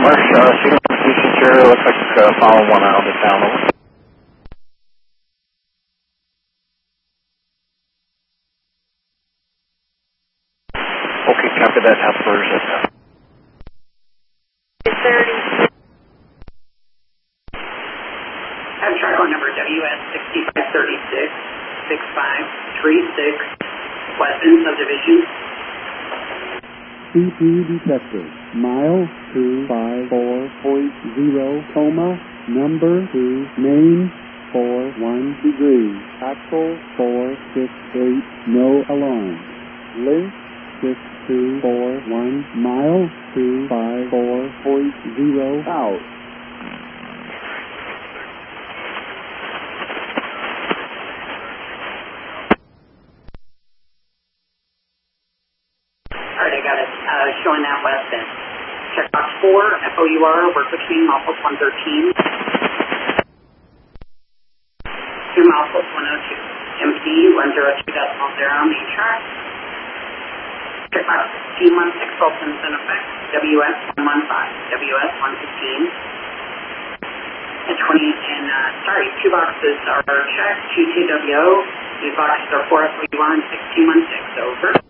Marsh, signal teacher, looks like follow 1 out of town. Okay, copy that, top version. 30. Abstract on number WS6536-6536, Weston Subdivision. CP detected, mile 254.0, number 2, main 41 degrees, axle 468, no alarm, length 6241, mile 254.0 out. Alright, I got it. Showing that west end. Checkbox 4, FOUR, work between milepost 113 to milepost 102. MC 102.0 main track. Checkbox T16 Fulton's in effect. WS 115, WS 115. And 2 boxes are checked, 2TWO. These boxes are 4 FOUR and 6216. Over.